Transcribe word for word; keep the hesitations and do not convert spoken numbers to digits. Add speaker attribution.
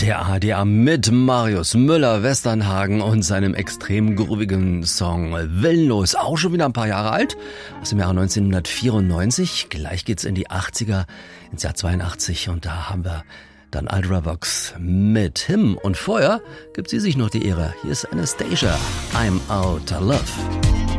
Speaker 1: Der A D A mit Marius Müller-Westernhagen und seinem extrem groovigen Song Willenlos. Auch schon wieder ein paar Jahre alt, aus dem Jahre neunzehnhundertvierundneunzig. Gleich geht's in die achtziger, ins Jahr zweiundachtzig, und da haben wir dann Ultravox mit Him. Und vorher gibt sie sich noch die Ehre. Hier ist Anastacia, I'm Out of Love.